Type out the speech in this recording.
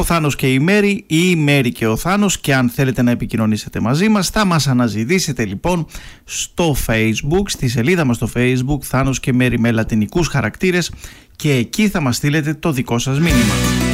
Θάνος και η Μέρη ή η Μέρη και ο Θάνος, και αν θέλετε να επικοινωνήσετε μαζί μας θα μας αναζητήσετε λοιπόν στο Facebook, στη σελίδα μας στο Facebook Θάνος και Μέρη με λατινικούς χαρακτήρες, και εκεί θα μας στείλετε το δικό σας μήνυμα.